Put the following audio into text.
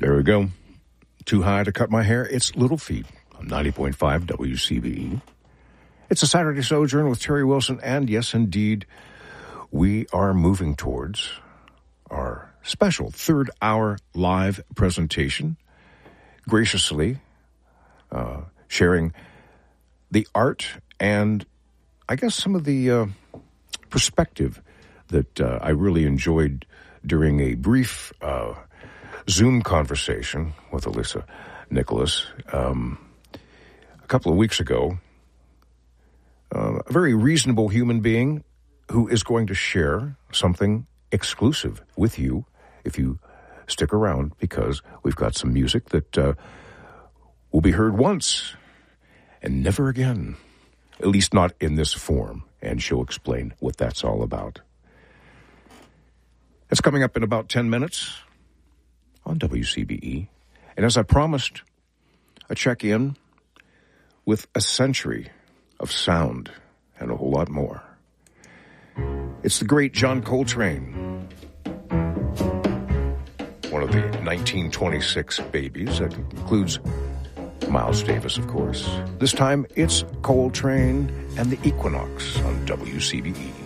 There we go. Too high to cut my hair. It's Little Feat on 90.5 WCBE. It's a Saturday Sojourn with Terry Wilson, and yes, indeed, we are moving towards our special third-hour live presentation, graciously sharing the art and, I guess, some of the perspective that I really enjoyed during a brief Zoom conversation with Alyssa Nicholas a couple of weeks ago. A very reasonable human being who is going to share something exclusive with you if you stick around, because we've got some music that will be heard once and never again, at least not in this form, and she'll explain what that's all about. It's coming up in about 10 minutes on WCBE, and as I promised, a check-in with a century of sound and a whole lot more. It's the great John Coltrane, one of the 1926 babies. That includes Miles Davis, of course. This time, it's Coltrane and the Equinox on WCBE.